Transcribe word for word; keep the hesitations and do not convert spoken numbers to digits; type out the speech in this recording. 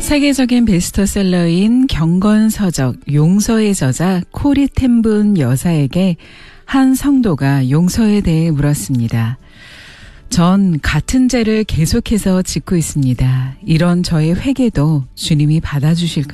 세계적인 베스트셀러인 경건서적 용서의 저자 코리 텐분 여사에게 한 성도가 용서에 대해 물었습니다. 전 같은 죄를 계속해서 짓고 있습니다. 이런 저의 회개도 주님이 받아주실까요?